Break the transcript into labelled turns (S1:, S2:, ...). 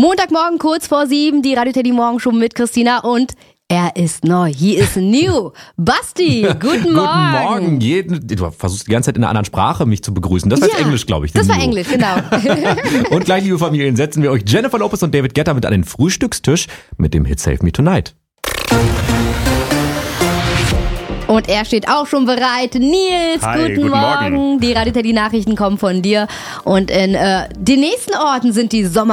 S1: Montagmorgen kurz vor 7, die Radio Teddy Morgenshow mit Christina und er ist neu. He is new. Basti, guten Morgen.
S2: Guten Morgen. Du versuchst die ganze Zeit in einer anderen Sprache mich zu begrüßen. Das war jetzt Englisch, glaube ich.
S1: Das war Englisch, genau.
S2: Und gleich, liebe Familien, setzen wir euch Jennifer Lopez und David Guetta mit an den Frühstückstisch mit dem Hit Save Me Tonight.
S1: Und er steht auch schon bereit. Nils,
S3: Hi,
S1: guten Morgen. Die Radio Teddy Nachrichten kommen von dir. Und in den nächsten Orten sind die Sommer